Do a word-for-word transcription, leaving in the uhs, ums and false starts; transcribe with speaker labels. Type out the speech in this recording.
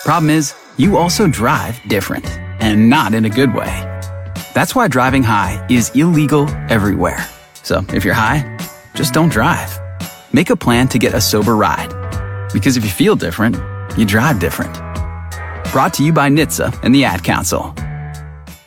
Speaker 1: Problem is, you also drive different, and not in a good way. That's why driving high is illegal everywhere. So if you're high, just don't drive. Make a plan to get a sober ride. Because if you feel different, you drive different. Brought to you by N H T S A and the Ad Council.